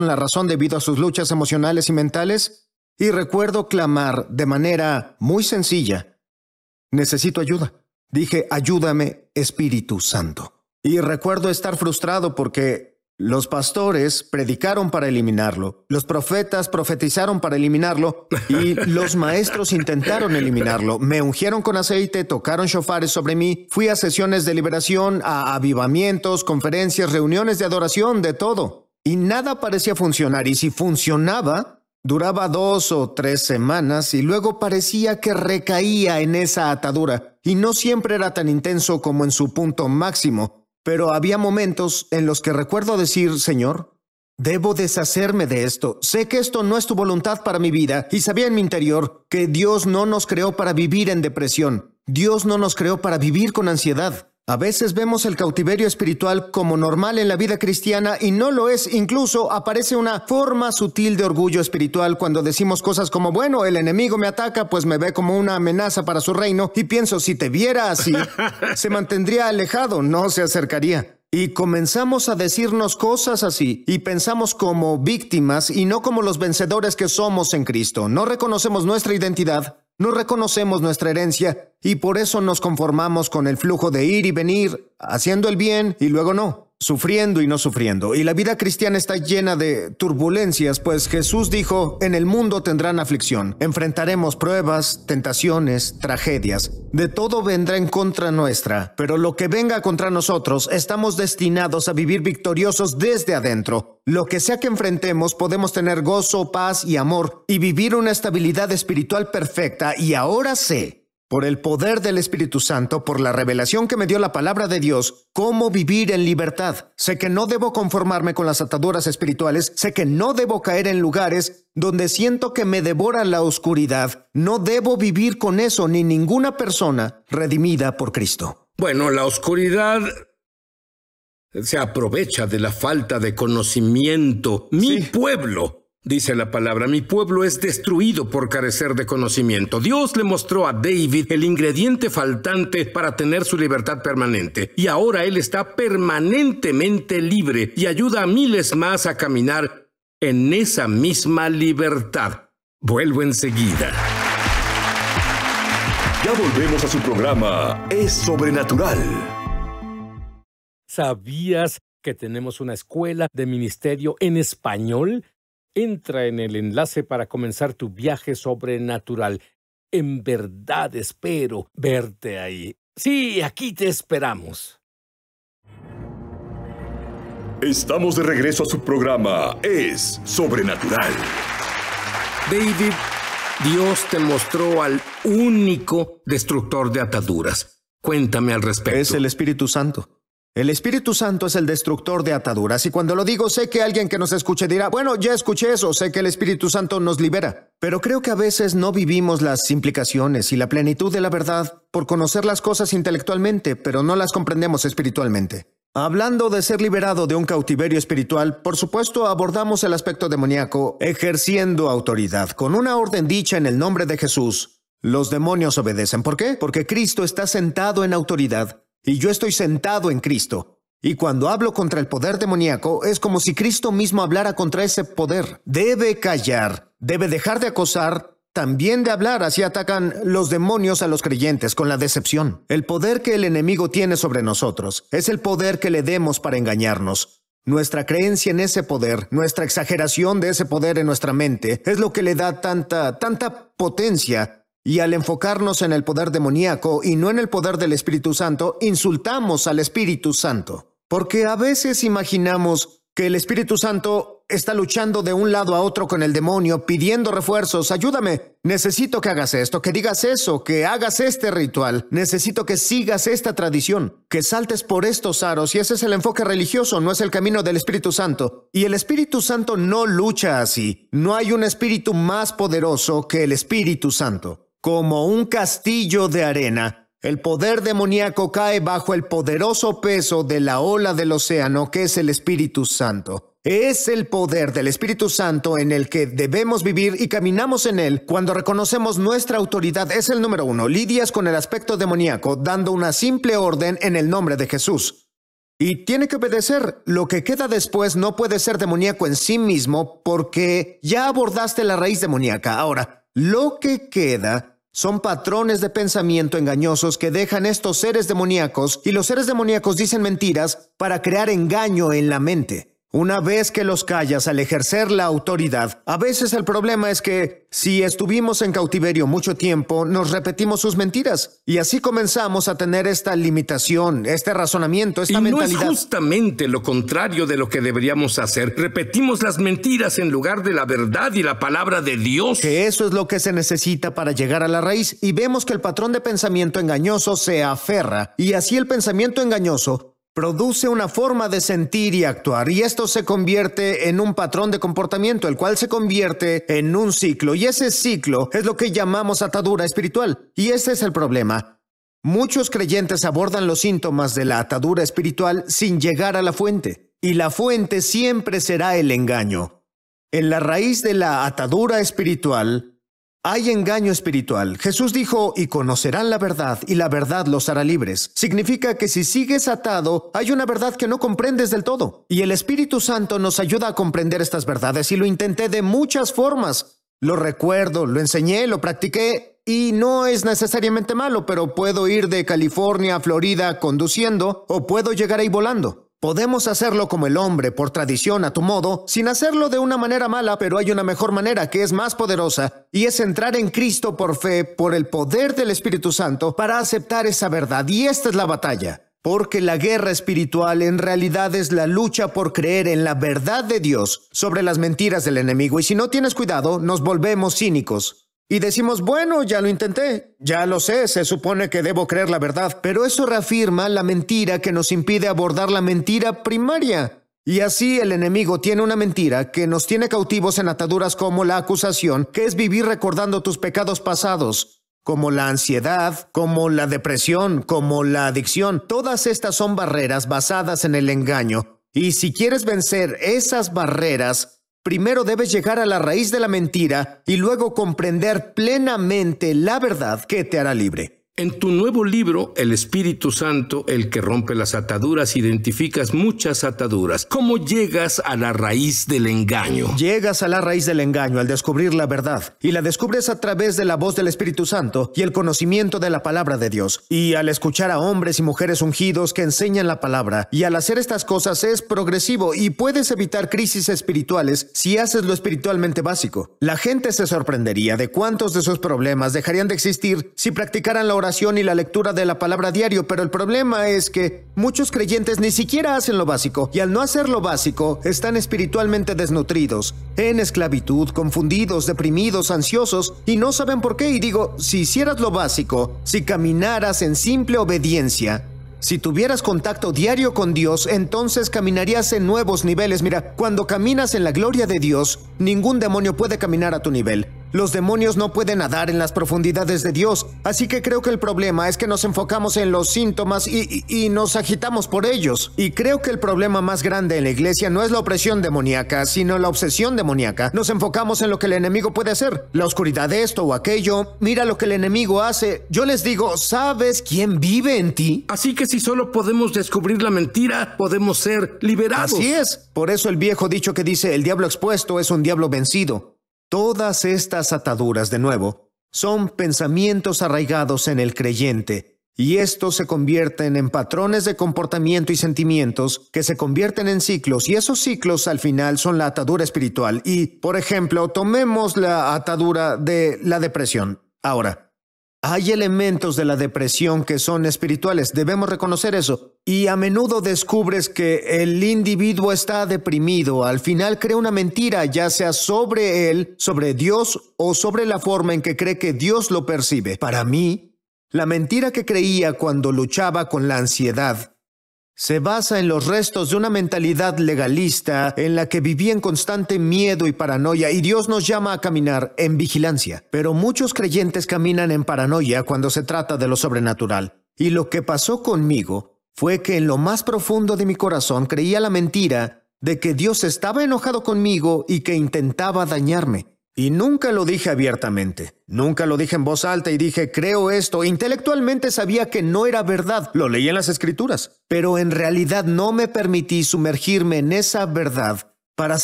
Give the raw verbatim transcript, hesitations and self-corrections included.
la razón debido a sus luchas emocionales y mentales, y recuerdo clamar de manera muy sencilla: necesito ayuda. Dije: ayúdame, Espíritu Santo. Y recuerdo estar frustrado porque los pastores predicaron para eliminarlo, los profetas profetizaron para eliminarlo y los maestros intentaron eliminarlo. Me ungieron con aceite, tocaron shofares sobre mí, fui a sesiones de liberación, a avivamientos, conferencias, reuniones de adoración, de todo. Y nada parecía funcionar, y si funcionaba, duraba dos o tres semanas y luego parecía que recaía en esa atadura. Y no siempre era tan intenso como en su punto máximo. Pero había momentos en los que recuerdo decir: Señor, debo deshacerme de esto. Sé que esto no es tu voluntad para mi vida, y sabía en mi interior que Dios no nos creó para vivir en depresión. Dios no nos creó para vivir con ansiedad. A veces vemos el cautiverio espiritual como normal en la vida cristiana y no lo es. Incluso aparece una forma sutil de orgullo espiritual cuando decimos cosas como: bueno, el enemigo me ataca, pues me ve como una amenaza para su reino, y pienso, si te viera así, se mantendría alejado, no se acercaría. Y comenzamos a decirnos cosas así, y pensamos como víctimas y no como los vencedores que somos en Cristo. No reconocemos nuestra identidad, no reconocemos nuestra herencia, y por eso nos conformamos con el flujo de ir y venir, haciendo el bien y luego no, sufriendo y no sufriendo. Y la vida cristiana está llena de turbulencias, pues Jesús dijo: en el mundo tendrán aflicción, enfrentaremos pruebas, tentaciones, tragedias. De todo vendrá en contra nuestra, pero lo que venga contra nosotros, estamos destinados a vivir victoriosos desde adentro. Lo que sea que enfrentemos, podemos tener gozo, paz y amor, y vivir una estabilidad espiritual perfecta. Y ahora sé, por el poder del Espíritu Santo, por la revelación que me dio la palabra de Dios, cómo vivir en libertad. Sé que no debo conformarme con las ataduras espirituales. Sé que no debo caer en lugares donde siento que me devora la oscuridad. No debo vivir con eso, ni ninguna persona redimida por Cristo. Bueno, la oscuridad se aprovecha de la falta de conocimiento. Mi Sí. pueblo, dice la palabra, mi pueblo es destruido por carecer de conocimiento. Dios le mostró a David el ingrediente faltante para tener su libertad permanente. Y ahora él está permanentemente libre y ayuda a miles más a caminar en esa misma libertad. Vuelvo enseguida. Ya volvemos a su programa Es Sobrenatural. ¿Sabías que tenemos una escuela de ministerio en español? Entra en el enlace para comenzar tu viaje sobrenatural. En verdad espero verte ahí. Sí, aquí te esperamos. Estamos de regreso a su programa Es Sobrenatural. David, Dios te mostró al único destructor de ataduras. Cuéntame al respecto. Es el Espíritu Santo. El Espíritu Santo es el destructor de ataduras, y cuando lo digo, sé que alguien que nos escuche dirá: bueno, ya escuché eso, sé que el Espíritu Santo nos libera. Pero creo que a veces no vivimos las implicaciones y la plenitud de la verdad por conocer las cosas intelectualmente, pero no las comprendemos espiritualmente. Hablando de ser liberado de un cautiverio espiritual, por supuesto abordamos el aspecto demoníaco ejerciendo autoridad. Con una orden dicha en el nombre de Jesús, los demonios obedecen. ¿Por qué? Porque Cristo está sentado en autoridad. Y yo estoy sentado en Cristo. Y cuando hablo contra el poder demoníaco, es como si Cristo mismo hablara contra ese poder. Debe callar, debe dejar de acosar, también de hablar. Así atacan los demonios a los creyentes, con la decepción. El poder que el enemigo tiene sobre nosotros es el poder que le demos para engañarnos. Nuestra creencia en ese poder, nuestra exageración de ese poder en nuestra mente, es lo que le da tanta, tanta potencia. Y al enfocarnos en el poder demoníaco y no en el poder del Espíritu Santo, insultamos al Espíritu Santo. Porque a veces imaginamos que el Espíritu Santo está luchando de un lado a otro con el demonio, pidiendo refuerzos. Ayúdame, necesito que hagas esto, que digas eso, que hagas este ritual. Necesito que sigas esta tradición, que saltes por estos aros. Y ese es el enfoque religioso, no es el camino del Espíritu Santo. Y el Espíritu Santo no lucha así. No hay un espíritu más poderoso que el Espíritu Santo. Como un castillo de arena, el poder demoníaco cae bajo el poderoso peso de la ola del océano que es el Espíritu Santo. Es el poder del Espíritu Santo en el que debemos vivir y caminamos en él cuando reconocemos nuestra autoridad. Es el número uno. Lidias con el aspecto demoníaco dando una simple orden en el nombre de Jesús. y tiene que obedecer. Lo que queda después no puede ser demoníaco en sí mismo porque ya abordaste la raíz demoníaca. Ahora, lo que queda son patrones de pensamiento engañosos que dejan estos seres demoníacos, y los seres demoníacos dicen mentiras para crear engaño en la mente. Una vez que los callas al ejercer la autoridad, a veces el problema es que si estuvimos en cautiverio mucho tiempo, nos repetimos sus mentiras. Y así comenzamos a tener esta limitación, este razonamiento, esta y mentalidad. No es justamente lo contrario de lo que deberíamos hacer. Repetimos las mentiras en lugar de la verdad y la palabra de Dios. Que eso es lo que se necesita para llegar a la raíz. Y vemos que el patrón de pensamiento engañoso se aferra. Y así el pensamiento engañoso produce una forma de sentir y actuar, y esto se convierte en un patrón de comportamiento, el cual se convierte en un ciclo, y ese ciclo es lo que llamamos atadura espiritual. Y ese es el problema. Muchos creyentes abordan los síntomas de la atadura espiritual sin llegar a la fuente, y la fuente siempre será el engaño. En la raíz de la atadura espiritual hay engaño espiritual. Jesús dijo, y conocerán la verdad, y la verdad los hará libres. Significa que si sigues atado, hay una verdad que no comprendes del todo. Y el Espíritu Santo nos ayuda a comprender estas verdades, y lo intenté de muchas formas. Lo recuerdo, lo enseñé, lo practiqué, y no es necesariamente malo, pero puedo ir de California a Florida conduciendo, o puedo llegar ahí volando. Podemos hacerlo como el hombre, por tradición, a tu modo, sin hacerlo de una manera mala, pero hay una mejor manera que es más poderosa, y es entrar en Cristo por fe, por el poder del Espíritu Santo, para aceptar esa verdad. Y esta es la batalla. Porque la guerra espiritual en realidad es la lucha por creer en la verdad de Dios sobre las mentiras del enemigo. Y si no tienes cuidado, nos volvemos cínicos. Y decimos, bueno, ya lo intenté, ya lo sé, se supone que debo creer la verdad, pero eso reafirma la mentira que nos impide abordar la mentira primaria. Y así el enemigo tiene una mentira que nos tiene cautivos en ataduras como la acusación, que es vivir recordando tus pecados pasados, como la ansiedad, como la depresión, como la adicción. Todas estas son barreras basadas en el engaño. Y si quieres vencer esas barreras, primero debes llegar a la raíz de la mentira y luego comprender plenamente la verdad que te hará libre. En tu nuevo libro, El Espíritu Santo, el que rompe las ataduras, identificas muchas ataduras. ¿Cómo llegas a la raíz del engaño? Llegas a la raíz del engaño al descubrir la verdad, y la descubres a través de la voz del Espíritu Santo y el conocimiento de la palabra de Dios, y al escuchar a hombres y mujeres ungidos que enseñan la palabra. Y al hacer estas cosas es progresivo y puedes evitar crisis espirituales si haces lo espiritualmente básico. La gente se sorprendería de cuántos de sus problemas dejarían de existir si practicaran la oración y la lectura de la palabra diario, pero el problema es que muchos creyentes ni siquiera hacen lo básico, y al no hacer lo básico, están espiritualmente desnutridos, en esclavitud, confundidos, deprimidos, ansiosos, y no saben por qué. Y digo, si hicieras lo básico, si caminaras en simple obediencia, si tuvieras contacto diario con Dios, entonces caminarías en nuevos niveles. Mira, cuando caminas en la gloria de Dios, ningún demonio puede caminar a tu nivel. Los demonios no pueden nadar en las profundidades de Dios. Así que creo que el problema es que nos enfocamos en los síntomas y, y, y nos agitamos por ellos. Y creo que el problema más grande en la iglesia no es la opresión demoníaca, sino la obsesión demoníaca. Nos enfocamos en lo que el enemigo puede hacer. La oscuridad de esto o aquello. Mira lo que el enemigo hace. Yo les digo, ¿sabes quién vive en ti? Así que si solo podemos descubrir la mentira, podemos ser liberados. Así es. Por eso el viejo dicho que dice, el diablo expuesto es un diablo vencido. Todas estas ataduras, de nuevo, son pensamientos arraigados en el creyente, y estos se convierten en patrones de comportamiento y sentimientos que se convierten en ciclos, y esos ciclos al final son la atadura espiritual. Y, por ejemplo, tomemos la atadura de la depresión. Ahora, hay elementos de la depresión que son espirituales, debemos reconocer eso. Y a menudo descubres que el individuo está deprimido, al final crea una mentira, ya sea sobre él, sobre Dios o sobre la forma en que cree que Dios lo percibe. Para mí, la mentira que creía cuando luchaba con la ansiedad se basa en los restos de una mentalidad legalista en la que vivía en constante miedo y paranoia, y Dios nos llama a caminar en vigilancia. Pero muchos creyentes caminan en paranoia cuando se trata de lo sobrenatural. Y lo que pasó conmigo fue que en lo más profundo de mi corazón creía la mentira de que Dios estaba enojado conmigo y que intentaba dañarme. Y nunca lo dije abiertamente. Nunca lo dije en voz alta y dije, creo esto. Intelectualmente sabía que no era verdad. Lo leí en las Escrituras. Pero en realidad no me permití sumergirme en esa verdad para